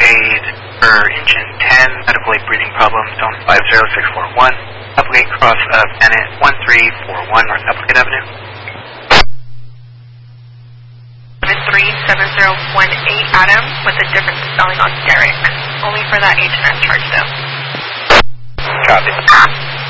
aid for engine 10, medical aid breathing problems, zone 50641, Applegate cross of Bennett 1341 North Applegate Avenue. 737018 Adam with a different spelling on Derek, only for that H&N charge though. Copy.